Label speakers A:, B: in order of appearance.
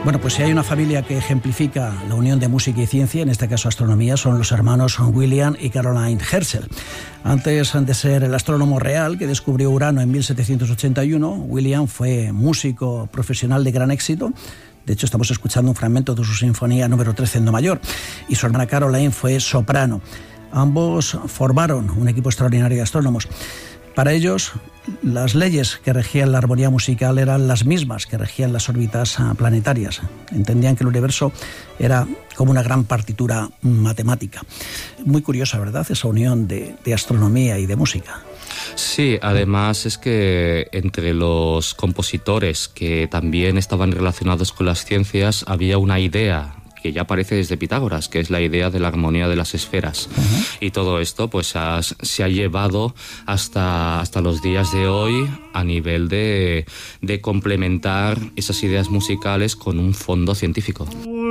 A: Bueno, pues si hay una familia que ejemplifica la unión de música y ciencia, en este caso astronomía, son los hermanos William y Caroline Herschel. Antes de ser el astrónomo real que descubrió Urano en 1781, William fue músico profesional de gran éxito. De hecho, estamos escuchando un fragmento de su sinfonía número 13 en do mayor. Y su hermana Caroline fue soprano. Ambos formaron un equipo extraordinario de astrónomos. Para ellos, las leyes que regían la armonía musical eran las mismas que regían las órbitas planetarias. Entendían que el universo era como una gran partitura matemática. Muy curiosa, ¿verdad?, esa unión de astronomía y de música.
B: Sí, además es que entre los compositores que también estaban relacionados con las ciencias había una idea que ya aparece desde Pitágoras, que es la idea de la armonía de las esferas. Uh-huh. Y todo esto pues se ha llevado hasta los días de hoy a nivel de complementar esas ideas musicales con un fondo científico.